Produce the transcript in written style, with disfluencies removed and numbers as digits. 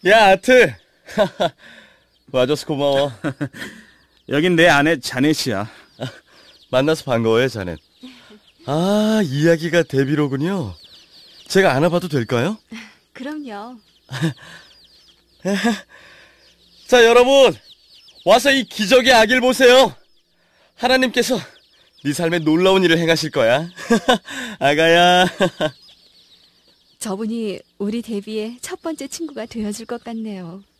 야, 아트. 와줘서 고마워. 여긴 내 아내 자넷이야. 만나서 반가워요, 자넷. 아, 이야기가 데뷔로군요. 제가 안아봐도 될까요? 그럼요. 자, 여러분, 와서 이 기적의 아기를 보세요. 하나님께서 네 삶에 놀라운 일을 행하실 거야. 아가야. 저분이 우리 데뷔의 첫 번째 친구가 되어줄 것 같네요.